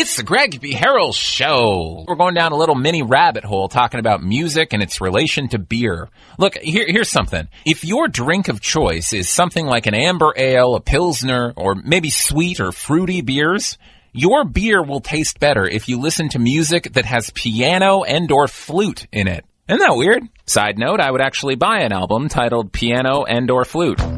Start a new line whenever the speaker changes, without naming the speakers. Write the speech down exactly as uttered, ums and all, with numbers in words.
It's the Greg B. Harrell Show. We're going down a little mini rabbit hole talking about music and its relation to beer. Look, here, here's something. If your drink of choice is something like an amber ale, a pilsner, or maybe sweet or fruity beers, your beer will taste better if you listen to music that has piano and or flute in it. Isn't that weird? Side note, I would actually buy an album titled Piano and or Flute.